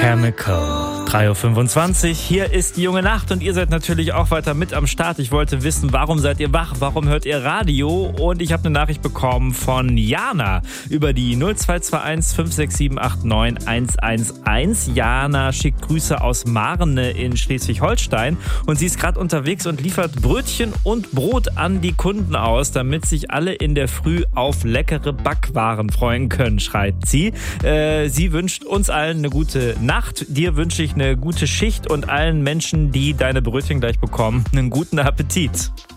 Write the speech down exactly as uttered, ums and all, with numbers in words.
Chemical. drei Uhr fünfundzwanzig, hier ist die junge Nacht und ihr seid natürlich auch weiter mit am Start. Ich wollte wissen, warum seid ihr wach, warum hört ihr Radio? Und ich habe eine Nachricht bekommen von Jana über die null zwei zwei eins fünf sechs sieben acht neun eins eins eins. Jana schickt Grüße aus Marne in Schleswig-Holstein und sie ist gerade unterwegs und liefert Brötchen und Brot an die Kunden aus, damit sich alle in der Früh auf leckere Backwaren freuen können, schreibt sie. Äh, sie wünscht uns allen eine gute Nacht. Dir wünsche ich eine gute Schicht und allen Menschen, die deine Brötchen gleich bekommen, einen guten Appetit.